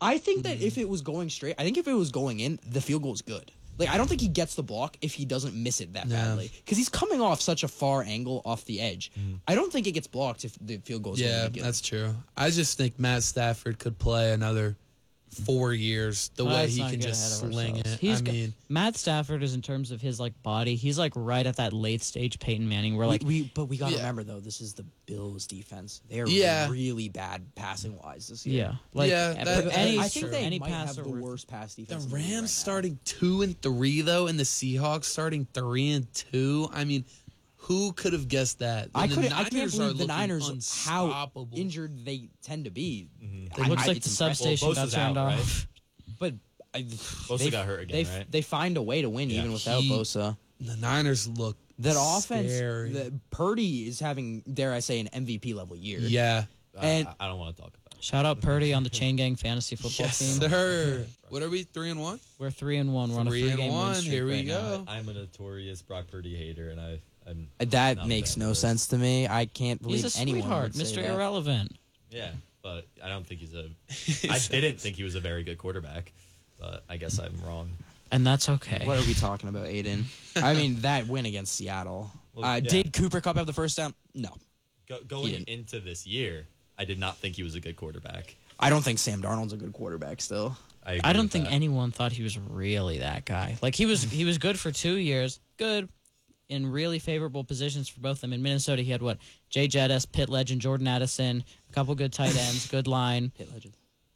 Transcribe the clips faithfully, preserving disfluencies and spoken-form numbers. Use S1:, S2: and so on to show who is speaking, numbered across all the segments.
S1: I think that if it was going straight, I think if it was going in, the field goal is good. Like, I don't think he gets the block if he doesn't miss it that
S2: No.
S1: badly. Because he's coming off such a far angle off the edge.
S3: Mm.
S1: I don't think it gets blocked if the field goal is
S2: Yeah,
S1: going to
S2: that's true. I just think Matt Stafford could play another four years the way
S4: Let's
S2: he
S4: not
S2: can
S4: get
S2: just
S4: ahead of
S2: sling
S4: ourselves.
S2: it.
S4: He's
S2: I
S4: got-
S2: mean,
S4: Matt Stafford is, in terms of his like body, he's like right at that late stage Peyton Manning where like
S1: we, we, but we got to
S2: Yeah.
S1: remember, though, this is the Bills' defense. They are
S2: Yeah.
S1: really bad passing-wise this year.
S4: yeah, like
S2: Yeah,
S4: but
S2: that-
S4: any,
S1: I think they
S4: any
S1: might have
S4: passer
S1: the
S4: worth-
S1: worst pass
S2: the
S1: defense. in
S2: Rams
S1: league right now.
S2: starting two and three though, and the Seahawks starting three and two. I mean, who could have guessed that?
S1: I
S2: the
S1: could. I
S2: Niners
S1: can't
S2: are
S1: believe the
S2: looking
S1: Niners how
S2: unstoppable.
S1: injured they tend to be.
S4: It looks
S1: I-
S4: like
S1: it's
S4: the
S1: impressive.
S4: substation
S3: Well,
S4: got
S3: Bosa's
S4: turned
S3: out,
S4: off.
S3: right?
S1: But I,
S3: Bosa
S1: they,
S3: got hurt again,
S1: they,
S3: right?
S1: They find a way to win
S3: Yeah.
S1: even without
S2: He-
S1: Bosa.
S2: The Niners look
S1: That offense,
S2: scary.
S1: the, Purdy is having, dare I say, an M V P level year.
S2: yeah.
S1: And-
S3: I, I don't want to talk about it.
S4: Shout out Purdy on the Chain Gang Fantasy Football
S2: Yes,
S4: team.
S2: sir. What are we? Three and one.
S4: We're three and one. We're on a
S2: Three
S4: three
S2: and
S4: game
S2: one.
S4: win streak
S2: Here we
S4: right now.
S2: go.
S3: I, I'm a notorious Brock Purdy hater, and I, I'm
S1: That
S3: not a
S1: makes
S3: fan of
S1: no
S3: this.
S1: sense to me. I can't believe
S4: He's a
S1: anyone
S4: sweetheart,
S1: would say
S4: Mister
S1: that.
S4: Irrelevant.
S3: Yeah, but I don't think he's a. I didn't think he was a very good quarterback, but I guess I'm wrong.
S4: And that's okay.
S1: What are we talking about, Aiden? I mean, that win against Seattle.
S3: Well,
S1: uh,
S3: yeah.
S1: Did Cooper Cup have the first down? No.
S3: Go, going
S1: didn't.
S3: into this year, I did not think he was a good quarterback.
S1: I don't think Sam Darnold's a good quarterback still.
S3: I, agree
S4: I don't
S3: with
S4: think
S3: that.
S4: anyone thought he was really that guy. Like he was he was good for two years. Good in really favorable positions for both of them. In Minnesota, he had what? Jay Jettis, Pitt legend, Jordan Addison, a couple good tight ends, good line.
S1: Hit legend.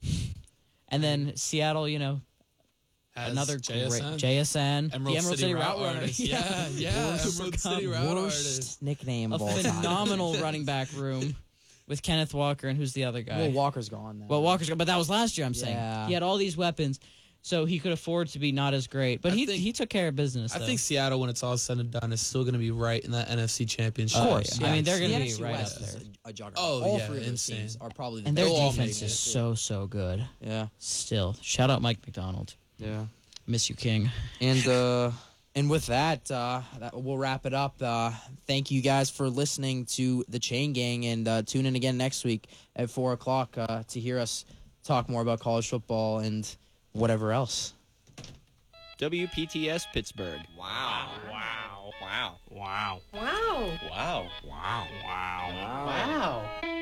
S4: And then Seattle, you know,
S2: Has
S4: another
S2: J S N.
S4: great J S N,
S2: Emerald
S4: the Emerald
S2: City
S4: City,
S2: Route
S4: Route Runner.
S2: Artist. Yeah, yeah,
S4: Worst
S2: Emerald City Route Artist.
S1: Worst nickname
S4: A
S1: of all time.
S4: phenomenal running back room with Kenneth Walker and who's the other guy?
S1: Well, Walker's gone now.
S4: Well, Walker's gone, but that was last year. I'm saying
S1: Yeah.
S4: he had all these weapons, so he could afford to be not as great. But
S2: I
S4: he
S2: think-
S4: he took care of business.
S2: I
S4: though.
S2: think Seattle, when it's all said and done, is still going to be right in that N F C Championship.
S4: Of course.
S2: Yeah.
S4: I mean, they're
S1: The
S4: gonna
S1: N
S4: be
S1: F C
S4: right
S1: West
S4: up
S1: is
S4: there.
S1: A, a juggernaut.
S2: Oh,
S1: all
S2: yeah,
S1: three of those
S2: insane.
S1: teams are probably the
S4: and their
S2: They'll all
S4: defense
S2: make
S4: is
S2: it.
S4: so so good.
S1: yeah,
S4: Still, shout out Mike McDonald.
S1: yeah.
S4: Miss you, King.
S1: And uh, and with that, uh, that, we'll wrap it up. Uh, thank you guys for listening to the Chain Gang, and uh, tune in again next week at four o'clock uh, to hear us talk more about college football and whatever else.
S5: W P T S Pittsburgh.
S6: Wow. Wow. Wow.
S5: Wow.
S6: Wow.
S5: Wow.
S6: Wow.
S5: Wow.
S6: Wow.